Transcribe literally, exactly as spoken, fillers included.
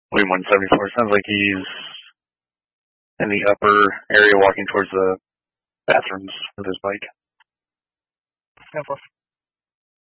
William one seventy-four. Sounds like he's in the upper area walking towards the bathrooms with his bike. Alpha.